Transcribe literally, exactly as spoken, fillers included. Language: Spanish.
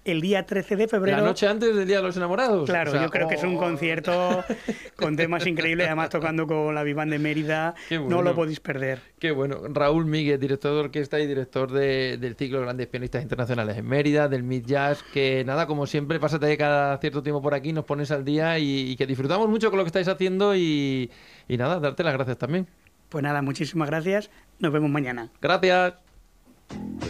el día trece de febrero. La noche antes del Día de los Enamorados. Claro, O sea, yo creo oh, que es un concierto con temas increíbles, además tocando con la Big Band de Mérida. Bueno. No lo podéis perder. Qué bueno. Raúl Míguez, director de orquesta y director de, del ciclo Grandes Pianistas Internacionales en Mérida, del Mid Jazz, que nada, como siempre, pásate cada cierto tiempo por aquí, nos pones al día y, y que disfrutamos mucho con lo que estáis haciendo y, y nada, darte las gracias también. Pues nada, muchísimas gracias. Nos vemos mañana. Gracias.